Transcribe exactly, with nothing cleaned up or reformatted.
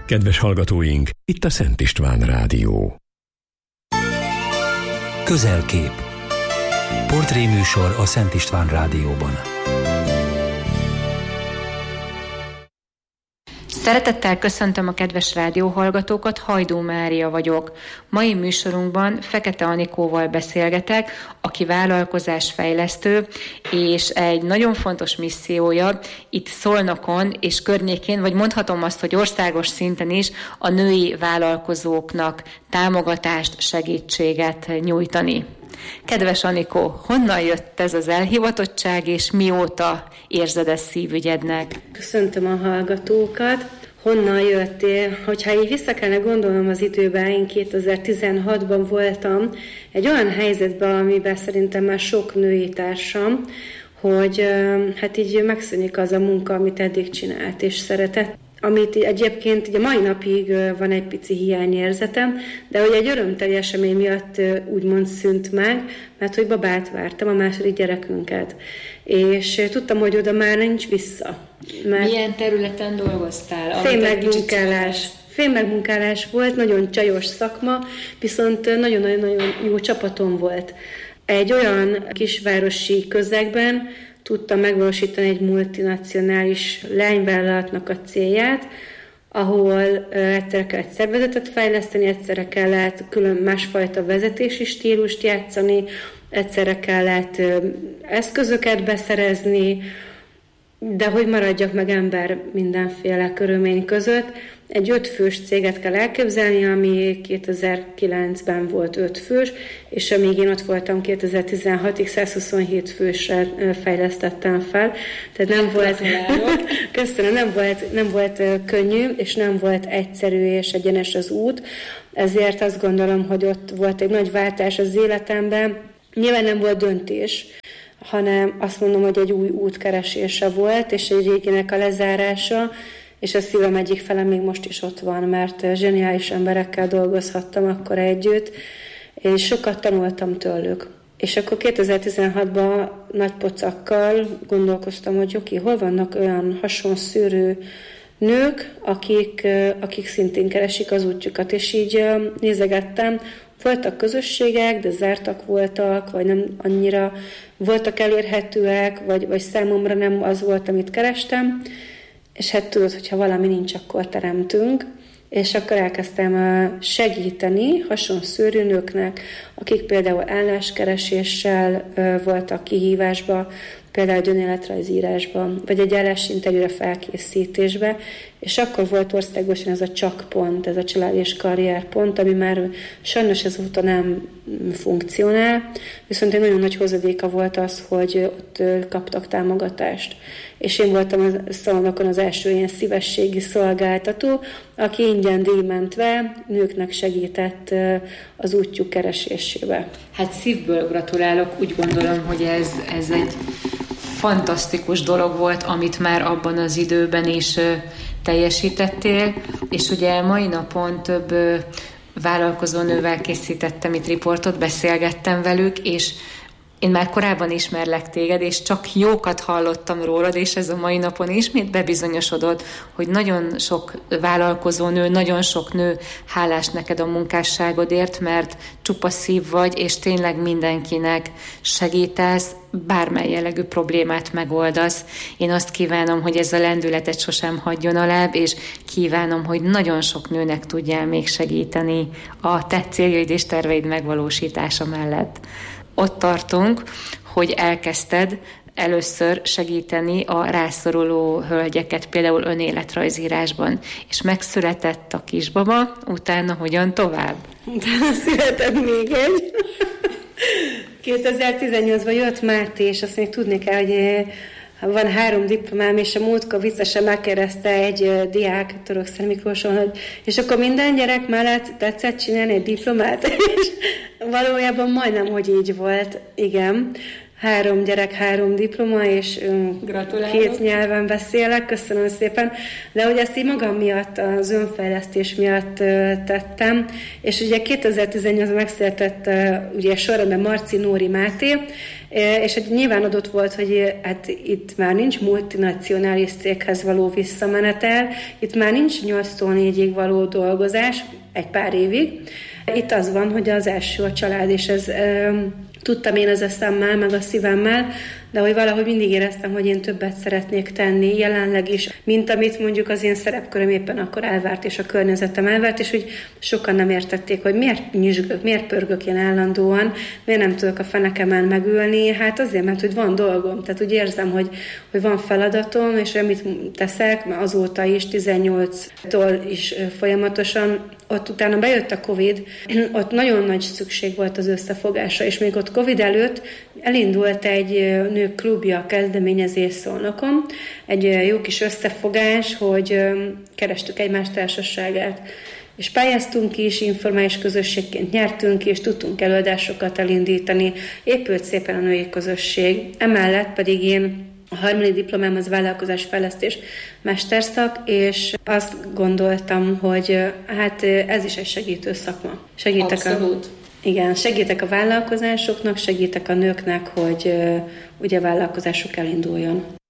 Kedves hallgatóink, itt a Szent István Rádió. Közelkép. Portréműsor a Szent István Rádióban. Szeretettel köszöntöm a kedves rádióhallgatókat, Hajdú Mária vagyok. Mai műsorunkban Fekete Anikóval beszélgetek, aki vállalkozásfejlesztő, és egy nagyon fontos missziója itt Szolnokon és környékén, vagy mondhatom azt, hogy országos szinten is a női vállalkozóknak támogatást, segítséget nyújtani. Kedves Anikó, honnan jött ez az elhivatottság, és mióta érzed ezt szívügyednek? Köszöntöm a hallgatókat. Honnan jöttél? Hogyha így vissza kellene gondolnom az időben, én kétezer-tizenhatban voltam egy olyan helyzetben, amiben szerintem már sok női társam, hogy hát így megszűnik az a munka, amit eddig csinált és szeretett, amit egyébként ugye mai napig van egy pici hiányérzetem, de hogy egy örömteli esemény miatt úgymond szűnt meg, mert hogy babát vártam, a második gyerekünket. És tudtam, hogy oda már nincs vissza. Milyen területen dolgoztál? Fémmegmunkálás. Fémmegmunkálás volt, nagyon csajos szakma, viszont nagyon-nagyon jó csapatom volt. Egy olyan kisvárosi közegben tudtam megvalósítani egy multinacionális lányvállalatnak a célját, ahol egyszerre kellett szervezetet fejleszteni, egyszerre kellett külön másfajta vezetési stílust játszani, egyszerre kellett eszközöket beszerezni, de hogy maradjak meg ember mindenféle körülmény között. Egy ötfős céget kell elképzelni, ami kétezer-kilencben volt öt fős, és amíg én ott voltam kétezer-tizenhatig százhuszonhét fősre fejlesztettem fel. Tehát nem volt, köszönöm, nem volt, nem volt könnyű, és nem volt egyszerű és egyenes az út. Ezért azt gondolom, hogy ott volt egy nagy váltás az életemben. Nyilván nem volt döntés, hanem azt mondom, hogy egy új út keresése volt, és egy réginek a lezárása, és a szívem egyik fele még most is ott van, mert zseniális emberekkel dolgozhattam akkor együtt, és sokat tanultam tőlük. És akkor kétezer-tizenhatban nagy pocakkal gondolkoztam, hogy oké, hol vannak olyan hasonszűrű nők, akik, akik szintén keresik az útjukat, és így nézegettem. Voltak közösségek, de zártak voltak, vagy nem annyira voltak elérhetőek, vagy, vagy számomra nem az volt, amit kerestem. És hát tudod, hogyha valami nincs, akkor teremtünk. És akkor elkezdtem segíteni hasonszőrű nőknek, akik például álláskereséssel voltak kihívásba, például egy önéletrajzírásban, vagy egy állásinterjúra felkészítésbe, és akkor volt országosan ez a csakpont, ez a család és karrierpont, ami már sajnos ezóta nem funkcionál, viszont egy nagyon nagy hozadéka volt az, hogy ott kaptak támogatást. És én voltam a Szolnokon az első ilyen szívességi szolgáltató, aki ingyen díjmentve nőknek segített az útjuk keresésébe. Hát szívből gratulálok, úgy gondolom, hogy ez, ez egy fantasztikus dolog volt, amit már abban az időben is teljesítettél, és ugye mai napon több vállalkozónővel készítettem itt riportot, beszélgettem velük, és én már korábban ismerlek téged, és csak jókat hallottam rólad, és ez a mai napon ismét bebizonyosodott, hogy nagyon sok vállalkozónő, nagyon sok nő hálás neked a munkásságodért, mert csupa szív vagy, és tényleg mindenkinek segítesz, bármely jellegű problémát megoldasz. Én azt kívánom, hogy ez a lendületet sosem hagyjon alább, és kívánom, hogy nagyon sok nőnek tudjál még segíteni a te céljaid és terveid megvalósítása mellett. Ott tartunk, hogy elkezdted először segíteni a rászoruló hölgyeket, például önéletrajzírásban, és megszületett a kisbaba, utána hogyan tovább? Utána született még egy. kétezer-tizennyolcban jött Máté, és azt még tudni kell, hogy van három diplomám, és a múltkor viccesen megkérdezte egy diák Törökszer Miklóson, hogy és akkor minden gyerek mellett tetszett csinálni egy diplomát? És valójában majdnem, hogy így volt, igen. három gyerek, három diploma, és Gratulálok. Két nyelven beszélek, köszönöm szépen. De hogy ezt így magam miatt, az önfejlesztés miatt tettem, és ugye kétezer-tizennyolcban megszületett ugye sorrendben Marci Nóri Máté, és hát nyilván adott volt, hogy hát itt már nincs multinacionális céghez való visszamenetel, itt már nincs nyolctól négyig való dolgozás, egy pár évig. Itt az van, hogy az első a család, és ez tudtam én az eszemmel, meg a szívemmel, de hogy valahogy mindig éreztem, hogy én többet szeretnék tenni, jelenleg is, mint amit mondjuk az én szerepköröm éppen akkor elvárt, és a környezetem elvárt, és hogy sokan nem értették, hogy miért nyüzsgök, miért pörgök én állandóan, miért nem tudok a fenekemen megülni, hát azért, mert hogy van dolgom, tehát úgy érzem, hogy, hogy van feladatom, és amit teszek, azóta is, tizennyolctól is folyamatosan, ott utána bejött a Covid, ott nagyon nagy szükség volt az összefogásra, és még ott Covid előtt elindult egy nők klubja kezdeményezés Szolnokon, egy jó kis összefogás, hogy kerestük egymás társaságát. És pályáztunk is, informális közösségként nyertünk, és tudtunk előadásokat elindítani. Épült szépen a női közösség. Emellett pedig én a harmadik diplomám az vállalkozásfejlesztés mesterszak, és azt gondoltam, hogy hát ez is egy segítő szakma. Segítek Abszolút. A, igen, segítek a vállalkozásoknak, segítek a nőknek, hogy ugye vállalkozásuk elinduljon.